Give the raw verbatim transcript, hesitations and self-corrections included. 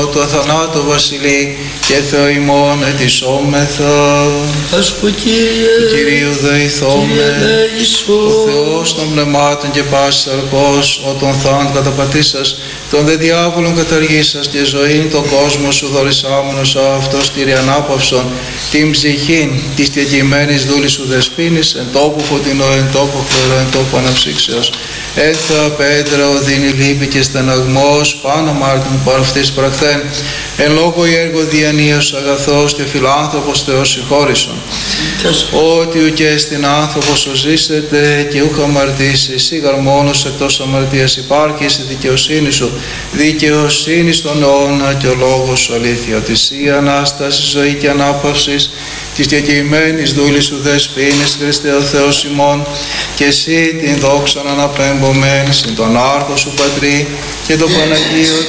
το θανάτου βασιλεί και Θεό ημών ετισόμεθα. Ας πω Κύριε, του Κυρίου δεηθώμε, ο Θεός των πνευμάτων και πάσης αρκός, ο των θάν καταπατήσας, των δε διάβολων καταργήσας και ζωήν τον κόσμο σου δωρησάμενος αυτός Κύριε ανάπαυσον, την ψυχήν της διακειμένης δούλης σου δεσποίνης, εν τόπου φωτεινό, εν τόπου χλωρό, εν τόπου αναψύξεως. Έθα πέτρα οδύνη λύπη και στεναγμός, πάνω μάρτιν που αυτής πραχθέν, εν λόγω η έργο διανοίως αγαθός και φιλάνθρωπος Θεός συγχώρησον. Ότι ουκ στην άνθρωπος ο ζήσετε και ούχ αμαρτήσει, σίγαρ μόνος εκτός αμαρτίας υπάρχεις η δικαιοσύνη σου, δικαιοσύνη στον αιώνα και ο λόγος σου αλήθεια. Ότι σύ Ανάσταση, ζωή και ανάπαυσης της διακειμένης δούλης σου δεσποίνης, Χριστέ ο Θεός ημών, και εσύ την δόξαν αναπέμπομένη συν τον Άρχο σου Πατρί και τον Παναγίο